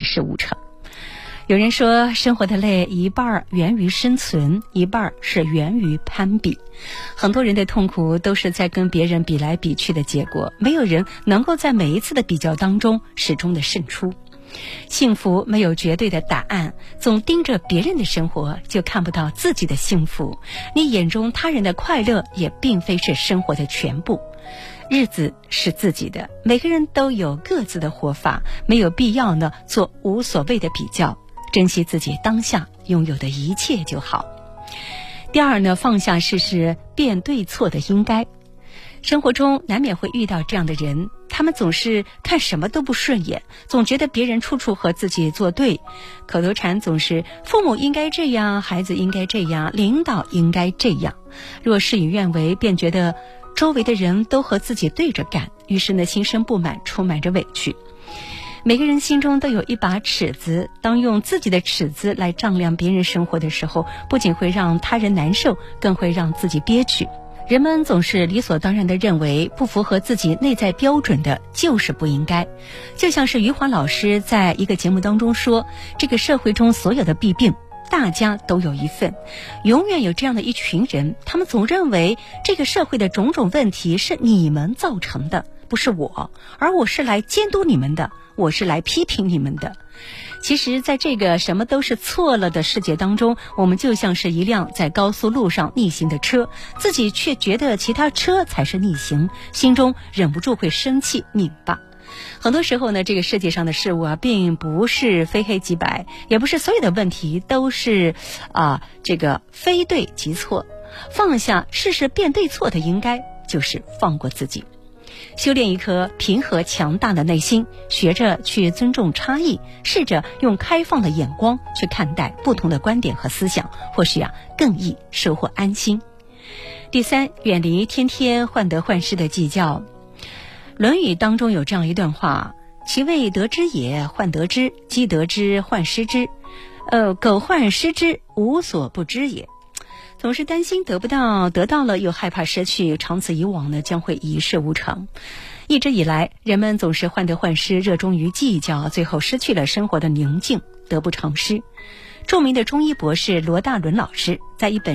事无成。有人说，生活的累一半源于生存，一半是源于攀比。很多人的痛苦都是在跟别人比来比去的结果，没有人能够在每一次的比较当中始终的胜出。幸福没有绝对的答案，总盯着别人的生活，就看不到自己的幸福。你眼中他人的快乐，也并非是生活的全部。日子是自己的，每个人都有各自的活法，没有必要呢做无所谓的比较。珍惜自己当下拥有的一切就好。第二呢，放下事事辨对错的应该。生活中难免会遇到这样的人，他们总是看什么都不顺眼，总觉得别人处处和自己作对，口头禅总是父母应该这样，孩子应该这样，领导应该这样。若事与愿违，便觉得周围的人都和自己对着干，于是呢心生不满，充满着委屈。每个人心中都有一把尺子，当用自己的尺子来丈量别人生活的时候，不仅会让他人难受，更会让自己憋屈。人们总是理所当然地认为，不符合自己内在标准的就是不应该。就像是余华老师在一个节目当中说，这个社会中所有的弊病，大家都有一份。永远有这样的一群人，他们总认为这个社会的种种问题是你们造成的，不是我，而我是来监督你们的，我是来批评你们的。其实在这个什么都是错了的世界当中，我们就像是一辆在高速路上逆行的车，自己却觉得其他车才是逆行，心中忍不住会生气拧巴。很多时候呢，这个世界上的事物并不是非黑即白，也不是所有的问题都是这个非对即错。放下事事辨对错的应该，就是放过自己。修炼一颗平和强大的内心，学着去尊重差异，试着用开放的眼光去看待不同的观点和思想，或许更易收获安心。第三，远离天天患得患失的计较。论语当中有这样一段话，其谓得之也，患得之；积得之，患失之。苟患失之，无所不知也。总是担心得不到，得到了又害怕失去，长此以往呢，将会一事无成。一直以来，人们总是患得患失，热衷于计较，最后失去了生活的宁静，得不偿失。著名的中医博士罗大伦老师在一本